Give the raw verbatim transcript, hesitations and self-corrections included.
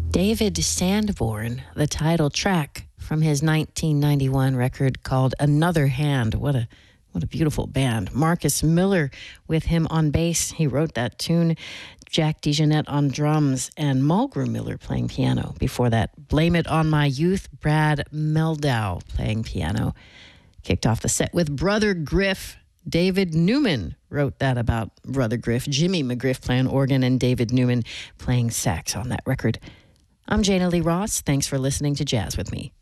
David Sanborn, the title track from his nineteen ninety-one record called Another Hand. What a what a beautiful band. Marcus Miller with him on bass. He wrote that tune. Jack DeJohnette on drums and Mulgrew Miller playing piano. Before that, Blame It on My Youth, Brad Mehldau playing piano. Kicked off the set with Brother Griff. David Newman wrote that about Brother Griff. Jimmy McGriff playing organ and David Newman playing sax on that record. I'm Jana Lee Ross. Thanks for listening to Jazz with Me.